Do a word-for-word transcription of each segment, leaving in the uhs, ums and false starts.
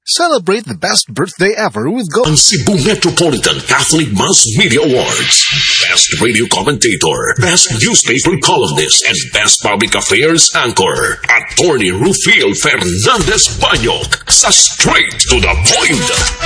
Celebrate the best birthday ever with Go. Ang Cebu Metropolitan Catholic Mass Media Awards. Best Radio Commentator, Best Newspaper Columnist, and Best Public Affairs Anchor. Attorney Rufil Fernandez Banyok sa Straight to the Point.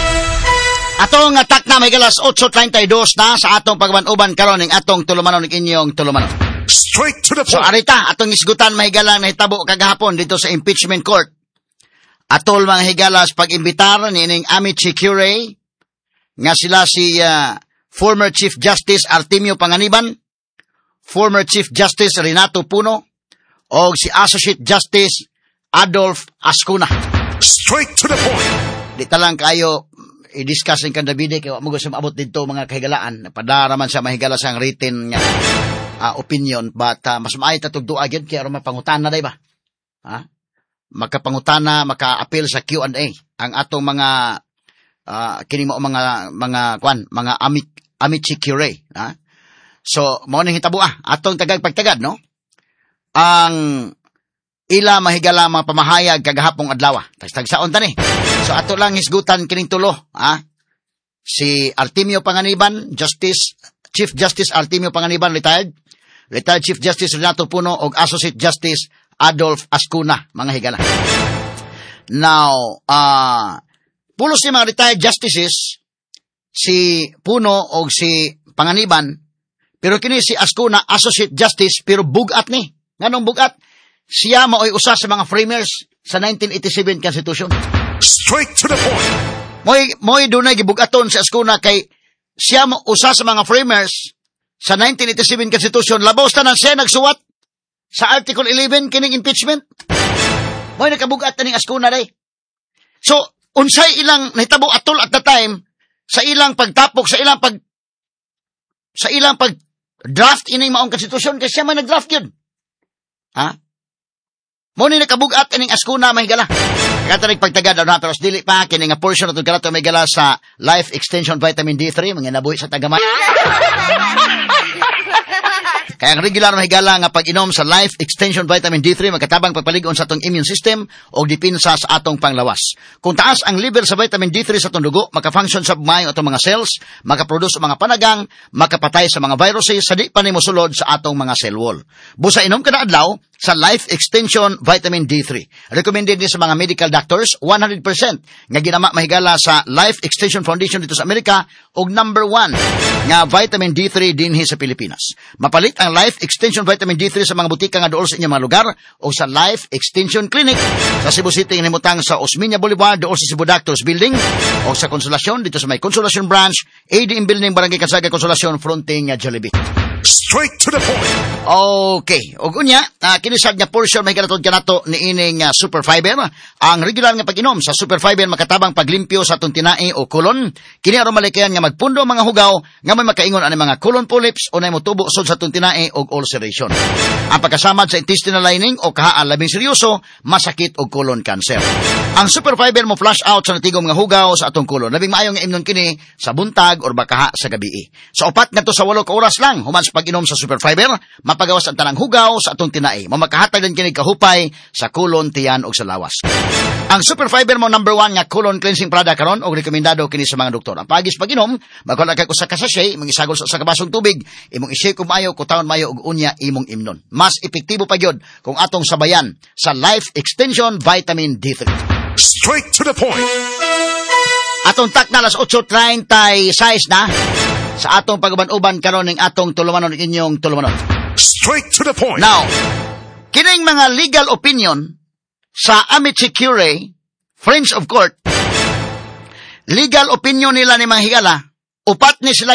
Atong atak na may galas eight thirty-two na sa atong pagmanuban karon ning atong tulumanon ning inyong tulumanon. Straight to the So Point. arita atong isgutan may galang na hitabo kagahapon dito sa impeachment court. Atol mga higalas pag-imbitar ni ning Amici Curie nga sila si uh, former Chief Justice Artemio Panganiban, former Chief Justice Renato Puno, o si Associate Justice Adolf Ascuna. Straight to the Point. Di talang kayo i-discuss ng kandabide kaya mo gusto maabot dito mga kahigalaan. Padaraman sa mahigalas ang written nga uh, opinion but uh, mas maayot at tugdo agad kaya rin mapangutan na day ba? Ha? Makapangutana, maka-appeal sa Q and A ang atong mga uh, kini mo mga mga kwan, mga amit Amici Curie, ha? So mao ning hitabo ah atong tagag pagtagad no. Ang ila mahigala mga pamahayag kagahapong adlaw. Tagsaon ta ni. So ato lang hisgutan kining tulo, ha? Si Artemio Panganiban, Justice Chief Justice Artemio Panganiban retired. Retired Chief Justice Renato Puno og Associate Justice Adolf Ascuna, mga higala. Now, uh, pulos ni mga retired justices, si Puno o si Panganiban, pero kini si Ascuna, Associate Justice, pero bugat ni. Nganong bugat? Siya mao'y usa sa mga framers sa nineteen eighty-seven Constitution. Straight to the Point. Mo'y, mo'y dunay gibugaton si Ascuna kay siya mo usa sa mga framers sa nineteen eighty-seven Constitution. Labaw na siya nagsuwat sa Article eleven kining impeachment. Mo'y nakabugat na ning Ascuna day. So, unsay ilang nahitabo atol at the time sa ilang pagtapok, sa ilang pag sa ilang pag draft ining maong konstitusyon kasi siya man nag-draft yun. Ha? Mo ni nakabugat ining Ascuna mahigala. Kata ning pagtagad na pero dili pa kini nga portion ato kanato mahigala sa Life Extension Vitamin D three mga nabuhi sa tagamay. Kaya ang regular mahigala nga pag-inom sa Life Extension Vitamin D three magkatabang pagpaligon sa atong immune system o dipinsa sa atong panglawas. Kung taas ang level sa vitamin D three sa atong dugo, maka-function sa maayo atong mga cells, maka-produce mga panagang, makapatay sa mga viruses, sa di pa ni mosulod sa atong mga cell wall. Busa inom kada adlaw sa Life Extension Vitamin D three. Recommended ni sa mga medical doctors, one hundred percent nga ginama mahigala sa Life Extension Foundation dito sa Amerika og number one nga vitamin D three dinhi sa Pilipinas. Mapalit ang Life Extension Vitamin D three sa mga butika nga dool sa inyong mga lugar o sa Life Extension Clinic sa Cebu City nimutang sa Osmeña Boulevard dool sa Cebu Doctors Building o sa Consolacion dito sa may Consolacion Branch, A D M Building, Barangay Casaga, Consolacion, fronting Jollibee. Straight to the Point. Okay. O gunya, uh, kinisag nga portion may kanatod kanato ni ining uh, super fiber. Ang regular nga pag-inom sa super fiber makatabang paglimpyo sa atong tinai o colon. Kini aron malikayan nga magpundo mga hugaw nga may makaingon ani mga colon polyps o nay motubo sod sa atong tinai og ulceration. Ang pagkasamad sa intestinal lining o kahaan labing seryoso, masakit og colon cancer. Ang super fiber mo flush out sa natigom nga hugaw sa atong colon. Labing maayo nga imnon kini sa buntag or bakaha sa gabii. Sa upat ngadto sa walo ka oras lang human pag-inom sa super fiber, mapagawas ang tanang hugaw sa atong tinai. Mamakahatag din kini kahupay sa colon, tiyan o sa lawas. Ang super fiber mo number one nga colon cleansing product karon og rekomendado kini sa mga doktor. Ang pagis pag-inom, magkuha kay usa ka sachet, imong isagol sa kabasong tubig, imong i-shake og maayo, kutawon maayo og unya imong imnon. Mas epektibo pa gyud kung atong sabayan sa Life Extension Vitamin D three. Straight to the Point. Atong tak na alas eight thirty-six na sa atong pagbanuban karon ning atong tulumanon inyong tulumanon. Straight to the Point. Now, kining mga legal opinion sa Amici Curie, Friends of Court, legal opinion nila ni mga higala, upat ni sila